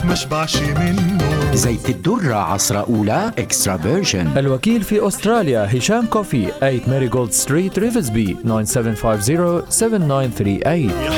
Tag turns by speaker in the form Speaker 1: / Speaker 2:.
Speaker 1: مشبعش منه.
Speaker 2: زيت الدرة عصرة أولى إكسترا فيرجن.
Speaker 3: الوكيل في أستراليا هشام كوفي 8 ماريغولد ستريت ريفزبي 9750 7938.